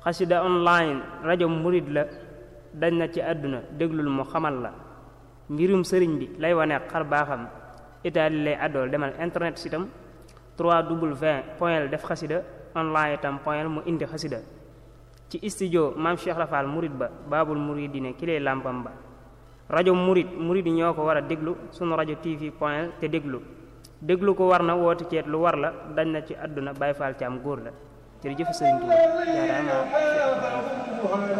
xasida online rajo murid la dañ na ci àdduna déglul mu xamal la mbirum sëriñ bi lay wane xar baaxam itaali lay àddool demal internet sitam 3w def xasida online itam point mu indi xasida ci studio maam Cheikh Rafal murid ba baabul muridine ki lay làmpam ba rajo murid yi ñoo ko war a déglu sunu rajo tv point te déglu ko war na woote ceet lu war la dañ na ci àdduna Baay Faal ci am góor la jërëjëf Sëriñ Tuubaa